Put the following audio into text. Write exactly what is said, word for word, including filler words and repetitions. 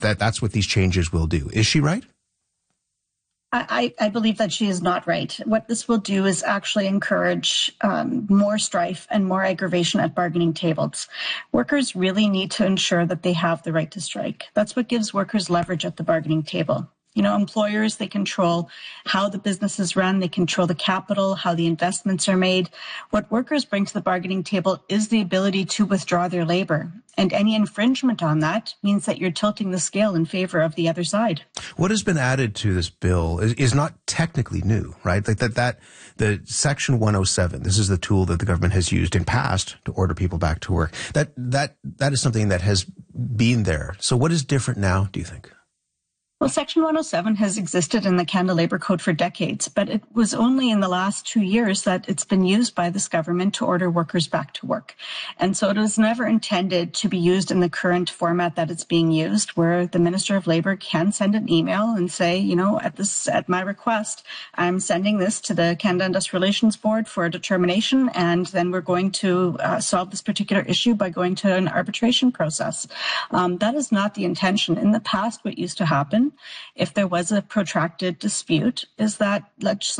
that that's what these changes will do. Is she right? I, I believe that she is not right. What this will do is actually encourage um, more strife and more aggravation at bargaining tables. Workers really need to ensure that they have the right to strike. That's what gives workers leverage at the bargaining table. You know, employers, they control how the business is run. They control the capital, how the investments are made. What workers bring to the bargaining table is the ability to withdraw their labor. And any infringement on that means that you're tilting the scale in favor of the other side. What has been added to this bill is, is not technically new, right? Like that, that, the Section one oh seven, this is the tool that the government has used in past to order people back to work. That, that, that is something that has been there. So what is different now, do you think? Well, Section one oh seven has existed in the Canada Labour Code for decades, but it was only in the last two years that it's been used by this government to order workers back to work. And so it was never intended to be used in the current format that it's being used, where the Minister of Labour can send an email and say, you know, at this, at my request, I'm sending this to the Canada Industrial Relations Board for a determination, and then we're going to uh, solve this particular issue by going to an arbitration process. Um, that is not the intention. In the past, what used to happen, if there was a protracted dispute, is that legislators